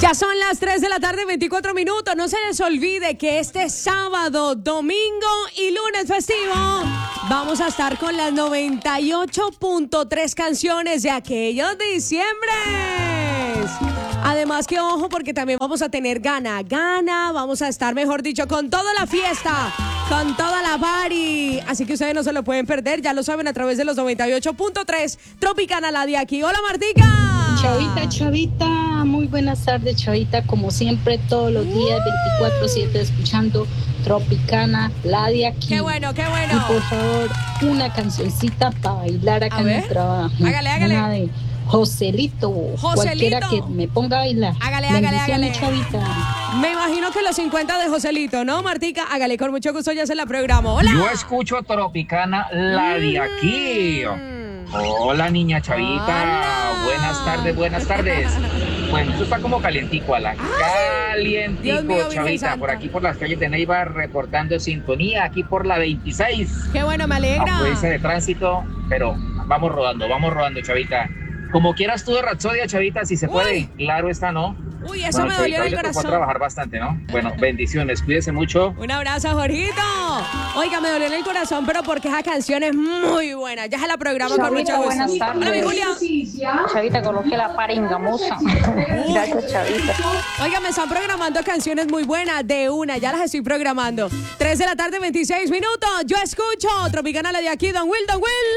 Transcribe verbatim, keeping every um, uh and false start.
Ya son las tres de la tarde, veinticuatro minutos. No se les olvide que este sábado, domingo y lunes festivo vamos a estar con las noventa y ocho punto tres canciones de aquellos diciembres. Además que ojo, porque también vamos a tener gana, gana, vamos a estar, mejor dicho, con toda la fiesta, con toda la party. Así que ustedes no se lo pueden perder, ya lo saben, a través de los noventa y ocho punto tres Tropicana la de aquí. Hola, Martica. Chavita, Chavita, muy buenas tardes, Chavita, como siempre, todos los días, veinticuatro siete, escuchando Tropicana, la de aquí. Qué bueno, qué bueno. Y por favor, una cancioncita para bailar acá A en ver. el trabajo. Hágale, hágale. Una de Joselito, Joselito. cualquiera que me ponga a bailar. Hágale, hágale, Bendiciones, hágale. Chavita. Me imagino que los cincuenta de Joselito, ¿no, Martica? Hágale, con mucho gusto ya se la programo. Hola. Yo escucho Tropicana, la de aquí. Hola, niña Chavita. Hola. Buenas tardes, buenas tardes. Bueno, esto está como calientico, a la Dios calientico, mío, Virgen Chavita. Santa. Por aquí por las calles de Neiva reportando sintonía, aquí por la veintiséis. Qué bueno, me alegra. Afuera de tránsito, pero vamos rodando, vamos rodando, Chavita. Como quieras tú de Rapsodia, Chavita, si se puede. Uy. Claro está, ¿no? Uy, eso Bueno, me Chavita, dolió hoy el le tocó corazón. trabajar bastante, ¿no? Bueno, bendiciones, cuídese mucho. Un abrazo, Jorgito. Oiga, me dolió en el corazón, pero porque esa canción es muy buena. Ya se la programo con mucho Chavita, gusto. buenas tardes. Hola, mi Julia. Chavita, coloque la paringamusa. Gracias, Chavita. Oiga, me están programando canciones muy buenas de una. Ya las estoy programando. tres de la tarde, veintiséis minutos. Yo escucho Tropicana la de aquí, Don Will, Don Will.